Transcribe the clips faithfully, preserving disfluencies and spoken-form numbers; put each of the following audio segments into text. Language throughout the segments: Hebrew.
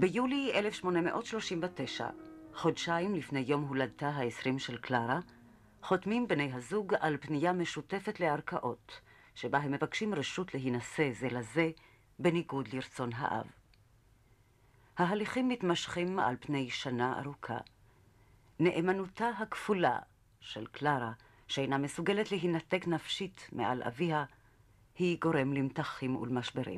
ביולי אלף שמונה מאות שלושים ותשע, חודשיים לפני יום הולדתה העשרים של קלרה, חותמים בני הזוג על פנייה משותפת לערכאות, שבה הם מבקשים רשות להינשא זה לזה בניגוד לרצון האב. ההליכים מתמשכים על פני שנה ארוכה. נאמנותה הכפולה של קלרה, שאינה מסוגלת להינתק נפשית מעל אביה, היא גורם למתחים ולמשברים.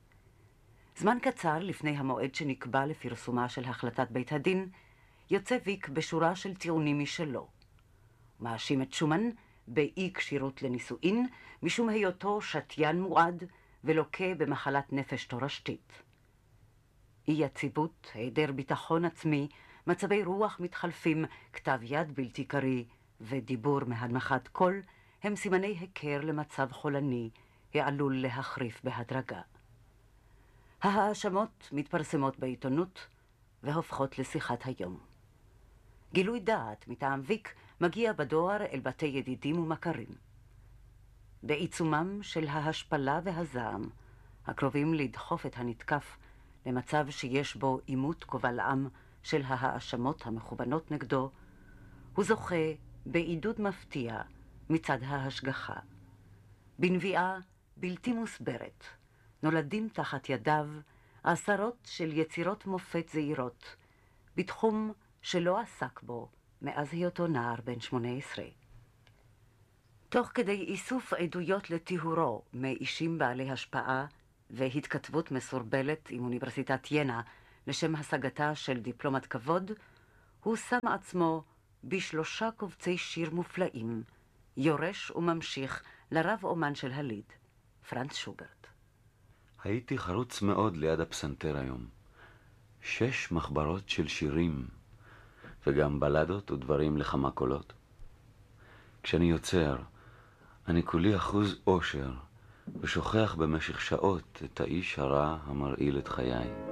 זמן קצר לפני המועד שנקבע לפרסומה של החלטת בית הדין, יוצא ויק בשורה של טיעונים משלו. מאשים את שומן באי כשירות לנישואין, משום היותו שתיין מועד ולוקה במחלת נפש תורשתית. אי יציבות, היעדר ביטחון עצמי, מצבי רוח מתחלפים, כתב יד בלתי קריא ודיבור מהנמכת קול, הם סימני היכר למצב חולני, העלול להחריף בהדרגה. ההאשמות מתפרסמות בעיתונות והופכות לשיחת היום. גילוי דעת מטעם ויק מגיע בדואר אל בתי ידידים ומכרים. בעיצומם של ההשפלה והזעם, הקרובים לדחוף את הנתקף למצב שיש בו אימות קובל עם של ההאשמות המכוונות נגדו, הוא זוכה בעידוד מפתיע מצד ההשגחה. בנביאה בלתי מוסברת, נולדים תחת ידיו עשרות של יצירות מופת זעירות, בתחום שלא עסק בו מאז היותו נער בן שמונה עשרה. תוך כדי איסוף עדויות לטיהורו מאישים בעלי השפעה והתכתבות מסורבלת עם אוניברסיטת ינה לשם השגתה של דיפלומת כבוד, הוא שם עצמו בשלושה קובצי שיר מופלאים, יורש וממשיך לרב אומן של הליד, פרנץ שוברט. הייתי חרוץ מאוד ליד הפסנתר היום. שש מחברות של שירים, וגם בלדות ודברים לכמה קולות. כשאני יוצר, אני כולי אחוז אושר, ושוכח במשך שעות את האיש הרע המרעיל את חיי.